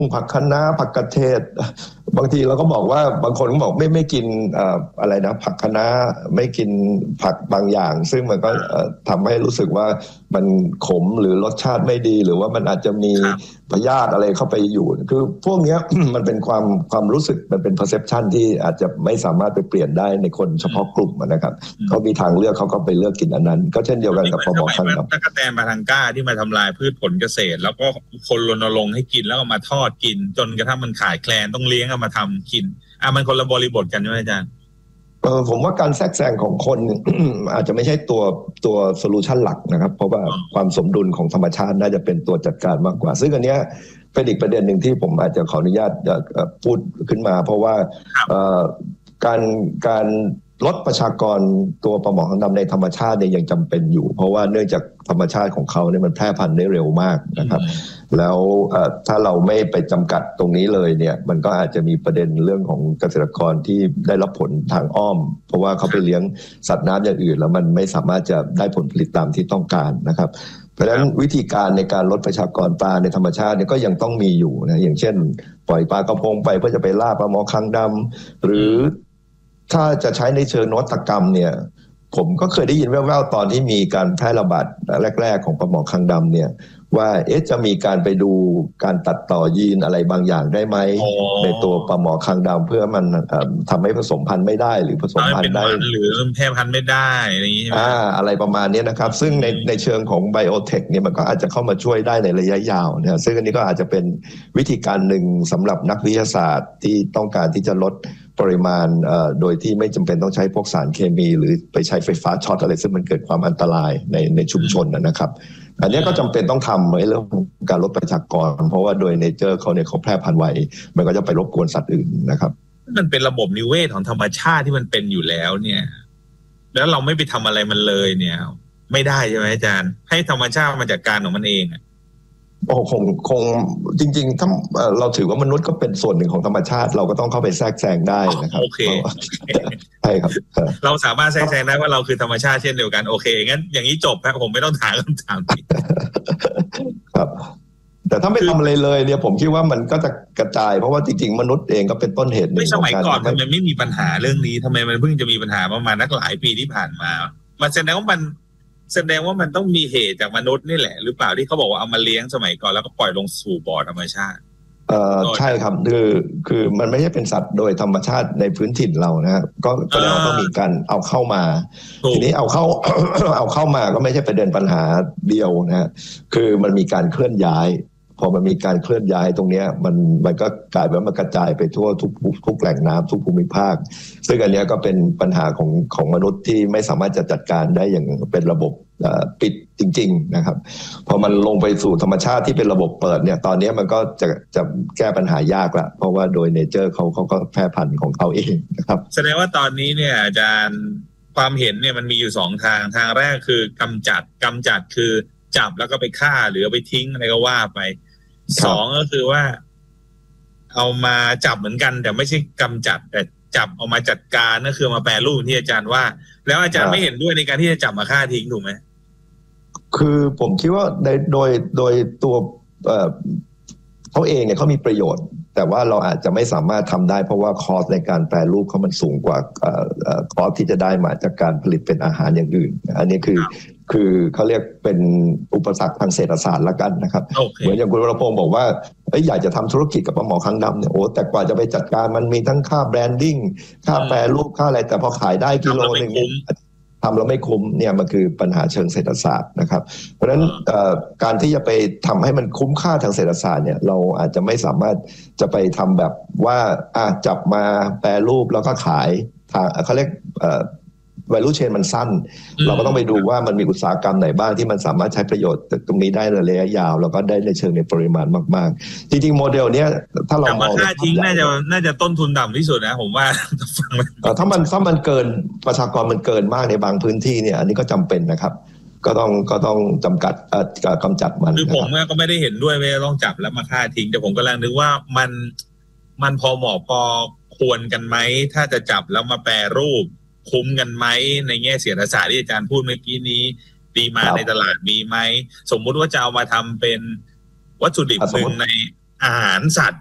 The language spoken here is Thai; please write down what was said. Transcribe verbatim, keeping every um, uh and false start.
ผักคะน้าผักกระเทศบางทีเราก็บอกว่าบางคนก็บอกไม่ไม่กินอะไรนะผักคะน้าไม่กินผักบางอย่างซึ่งมันก็ทำให้รู้สึกว่ามันขมหรือรสชาติไม่ดีหรือว่ามันอาจจะมีพยาธิอะไรเข้าไปอยู่คือพวกนี้ มันเป็นความความรู้สึกมันเป็น perception ที่อาจจะไม่สามารถไปเปลี่ยนได้ในคนเฉพาะกลุ่มนะครับเขามีทางเลือกเขาก็ไปเลือกกินอันนั้นก็เช่นเดียวกันกับพอบอกครับตะกั่วแตนปาทังก้าที่มาทำลายพืชผลเกษตรแล้วก็คนรณรงค์ให้กินแล้วก็มาทอดกินจนกระทั่งมันขาดแคลนต้องเลี้ยงเอามาทำกินอ่ะมันคนละบริบทกันใช่ไหมอาจารย์เออผมว่าการแทรกแซงของคน อาจจะไม่ใช่ตัวตัวโซลูชันหลักนะครับเพราะว่าความสมดุลของธรรมชาติน่าจะเป็นตัวจัดการมากกว่าซึ่งอันเนี้ยเป็นอีกประเด็นหนึ่งที่ผมอาจจะขออนุญาตพูดขึ้นมาเพราะว่าการการลดประชากรตัวปลาหมอคางดำในธรรมชาติเนี่ยยังจำเป็นอยู่เพราะว่าเนื่องจากธรรมชาติของเขาเนี่ยมันแพร่พันธุ์ได้เร็วมากนะครับแล้วถ้าเราไม่ไปจำกัดตรงนี้เลยเนี่ยมันก็อาจจะมีประเด็นเรื่องของเกษตรกรที่ได้รับผลทางอ้อมเพราะว่าเขาไปเลี้ยงสัตว์น้ำอย่างอื่นแล้วมันไม่สามารถจะได้ผลผลิตตามที่ต้องการนะครับเพราะฉะนั้นวิธีการในการลดประชากรปลาในธรรมชาติเนี่ยก็ยังต้องมีอยู่นะอย่างเช่นปล่อยปลากระพงไปเพื่อจะไปล่าปลาหมอคางดำหรือถ้าจะใช้ในเชิงนวัตกรรมเนี่ยผมก็เคยได้ยินแว่วๆตอนที่มีการแพร่ระบาดแรกๆของปลาหมอคางดำเนี่ยว่าเอ๊ะจะมีการไปดูการตัดต่อยีนอะไรบางอย่างได้ไหมในตัวปลาหมอคางดำเพื่อมันทำให้ผสมพันธุ์ไม่ได้หรือผสมพันธุ์ได้หรือแพร่พันธุ์ไม่ได้อะไรอย่างนี้อ่าอะไรประมาณนี้นะครับซึ่งในในเชิงของไบโอเทคเนี่ยมันก็อาจจะเข้ามาช่วยได้ในระยะยาวนะซึ่งอันนี้ก็อาจจะเป็นวิธีการหนึ่งสำหรับนักวิทยาศาสตร์ที่ต้องการที่จะลดปริมาณโดยที่ไม่จำเป็นต้องใช้พวกสารเคมีหรือไปใช้ไฟฟ้าช็อตอะไรซึ่งมันเกิดความอันตรายในในชุมชนนะครับอันนี้ก็จำเป็นต้องทำในเรื่องการลดประชากรเพราะว่าโดยเนเจอร์เขาเนี่ยเขาแพร่พันธุ์ไวมันก็จะไปรบกวนสัตว์อื่นนะครับมันเป็นระบบนิเวศของธรรมชาติที่มันเป็นอยู่แล้วเนี่ยแล้วเราไม่ไปทำอะไรมันเลยเนี่ยไม่ได้ใช่ไหมอาจารย์ให้ธรรมชาติมันจัดการของมันเองโอ้คงคงจริงๆถ้าเราถือว่ามนุษย์ก็เป็นส่วนหนึ่งของธรรมชาติเราก็ต้องเข้าไปแทรกแซงได้นะครับโอเคใช่ครับเราสามารถแทรกแซงได้ว่าเราคือธรรมชาติเช่นเดียวกันโอเคงั้นอย่างนี้จบครับผมไม่ต้องถามคำถามนี้ครับแต่ถ้าไม่ทำอะไรเลยเนี่ยผมคิดว่ามันก็จะกระจายเพราะว่าจริงๆมนุษย์เองก็เป็นต้นเหตุหนึ่งไม่สมัยก่อนทำไมไม่มีปัญหาเรื่องนี้ทำไมมันเพิ่งจะมีปัญหาประมาณนักหลายปีที่ผ่านมามันแสดงว่ามันแสดงว่ามันต้องมีเหตุจากมนุษย์นี่แหละหรือเปล่าที่เขาบอกว่าเอามาเลี้ยงสมัยก่อนแล้วก็ปล่อยลงสู่บ่อธรรมชาติเอ่อใช่ครับคือคือมันไม่ใช่เป็นสัตว์โดยธรรมชาติในพื้นถิ่นเรานะก็แสดงว่าต้องมีการเอาเข้ามาทีนี้เอาเข้า เอาเข้ามาก็ไม่ใช่ประเด็นปัญหาเดียวนะคือมันมีการเคลื่อนย้ายพอมันมีการเคลื่อนย้ายตรงนี้มันมันก็กลายเป็นมันกระจายไปทั่วทุกทุกแหล่งน้ำทุกภูมิภาคซึ่งอันนี้ก็เป็นปัญหาของของมนุษย์ที่ไม่สามารถจะจัดการได้อย่างเป็นระบบปิดจริงๆนะครับพอมันลงไปสู่ธรรมชาติที่เป็นระบบเปิดเนี่ยตอนนี้มันก็จะจะแก้ปัญหายากละเพราะว่าโดยเนเจอร์เขาเขาก็แพร่พันธุ์ของเขาเองนะครับแสดงว่าตอนนี้เนี่ยอาจารย์ความเห็นเนี่ยมันมีอยู่สองทางทางแรกคือกำจัดกำจัดคือจับแล้วก็ไปฆ่าหรือเอาไปทิ้งอะไรก็ว่าไปสองก็คือว่าเอามาจับเหมือนกันแต่ไม่ใช่กำจัดแต่จับเอามาจัดการนั่นคือมาแปรรูปที่อาจารย์ว่าแล้วอาจารย์ไม่เห็นด้วยในการที่จะจับมาฆ่าทิ้งถูกไหมคือผมคิดว่าในโดยโดยตัวเอ่อเขาเองเนี่ยเขามีประโยชน์แต่ว่าเราอาจจะไม่สามารถทำได้เพราะว่าคอสในการแปรรูปเขามันสูงกว่าคอสที่จะได้มาจากการผลิตเป็นอาหารอย่างอื่นอันนี้คือคือเขาเรียกเป็นอุปสรรคทางเศรษฐศาสตร์ละกันนะครับ okay. เหมือนอย่างคุณวรพงศ์บอกว่าอยากจะทำธุรกิจกับปลาหมอคางดำเนี่ยโอ้แต่กว่าจะไปจัดการมันมีทั้งค่าแบรนดิ้งค่าแปรรูปค่าอะไรแต่พอขายได้กิโลนึงทำแล้วไม่คุ้มเนี่ยมันคือปัญหาเชิงเศรษฐศาสตร์นะครับเพราะฉะนั้นการที่จะไปทำให้มันคุ้มค่าทางเศรษฐศาสตร์เนี่ยเราอาจจะไม่สามารถจะไปทำแบบว่าอ่ะจับมาแปรรูปแล้วก็ขายทางเขาเรียกvalue chain มันสั้นเราก็ต้องไปดูว่ามันมีอุตสาหกรรมไหนบ้างที่มันสามารถใช้ประโยชน์ตรงนี้ได้ในระยะยาวแล้วก็ได้ในเชิงในปริมาณมากๆจริงๆโมเดลเนี้ยถ้าเรามองค่าทิ้งน่าจะน่าจะต้นทุนต่ำที่สุดนะผมว่าถ้ามันถ้ามันเกินประชากรมันเกินมากในบางพื้นที่เนี่ยอันนี้ก็จำเป็นนะครับก็ต้องก็ต้องจำกัดเอ่อกำจัดมันคือผมก็ไม่ได้เห็นด้วยว่าต้องจับแล้วมาฆ่าทิ้งแต่ผมกำลังนึกว่ามันมันพอเหมาะพอควรกันไหมถ้าจะจับแล้วมาแปรรูปคุ้มกันไหมในแง่เศรษฐศาสตร์ที่อาจารย์พูดเมื่อกี้นี้ดีมาในตลาดมีไหมสมมุติว่าจะเอามาทำเป็นวัตถุดิบหนึ่งในอาหารสัตว์